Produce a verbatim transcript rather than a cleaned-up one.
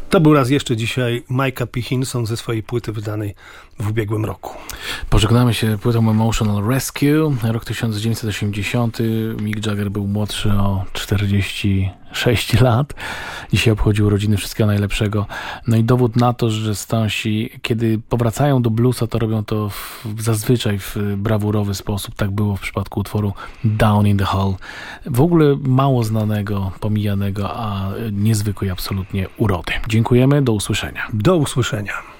To był raz jeszcze dzisiaj Micah P. Hinson ze swojej płyty wydanej w ubiegłym roku. Pożegnamy się płytą Emotional Rescue, rok tysiąc dziewięćset osiemdziesiąty. Mick Jagger był młodszy o czterdzieści sześć lat. Dzisiaj obchodził urodziny, wszystkiego najlepszego. No i dowód na to, że Stonesi, kiedy powracają do bluesa, to robią to w, zazwyczaj w brawurowy sposób. Tak było w przypadku utworu Down in the Hall. W ogóle mało znanego, pomijanego, a niezwykłej absolutnie urody. Dziękujemy, do usłyszenia. Do usłyszenia.